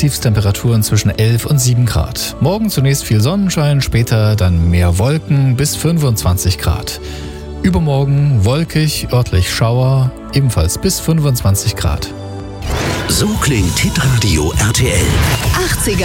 Tiefstemperaturen zwischen 11 und 7 Grad. Morgen zunächst viel Sonnenschein, später dann mehr Wolken bis 25 Grad. Übermorgen wolkig, örtlich Schauer, ebenfalls bis 25 Grad. So klingt Hitradio RTL. 80er